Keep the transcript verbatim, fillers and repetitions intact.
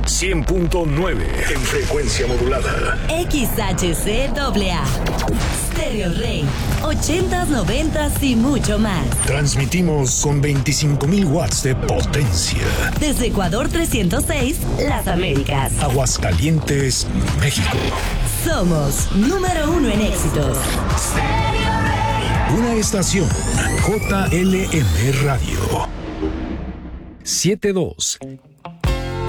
cien punto nueve en frecuencia modulada. X H C A A. Stereo Rey. ochentas, noventas y mucho más. Transmitimos con veinticinco mil watts de potencia. Desde Ecuador trescientos seis, Las Américas. Aguascalientes, México. Somos número uno en éxitos. Una estación J L M Radio. siete dos